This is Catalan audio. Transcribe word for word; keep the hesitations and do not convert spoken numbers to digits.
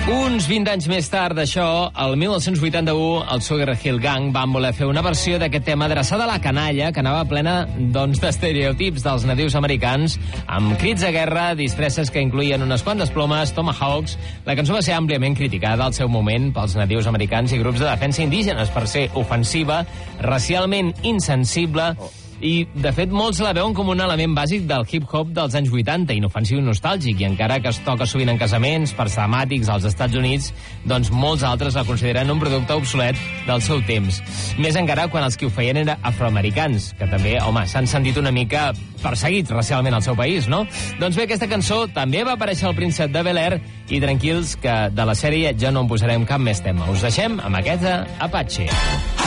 Uns vint anys més tard d'això, el mil nou-cents vuitanta-u, el Sugar Hill Gang van voler fer una versió d'aquest tema adreçada a la canalla, que anava plena doncs, d'estereotips dels nadius americans, amb crits de guerra, distresses que incluïen unes quantes plomes, tomahawks. La cançó va ser àmpliament criticada al seu moment pels nadius americans i grups de defensa indígenes per ser ofensiva, racialment insensible, i, de fet, molts la veuen com un element bàsic del hip-hop dels anys vuitanta, inofensiu i nostàlgic, i encara que es toca sovint en casaments, per temàtics als Estats Units, doncs molts altres la consideren un producte obsolet del seu temps. Més encara quan els que ho feien eren afroamericans, que també, home, s'han sentit una mica perseguits racialment al seu país, no? Doncs bé, aquesta cançó també va aparèixer al Príncep de Bel-Air, i tranquils que de la sèrie ja no en posarem cap més tema. Us deixem amb aquesta Apache.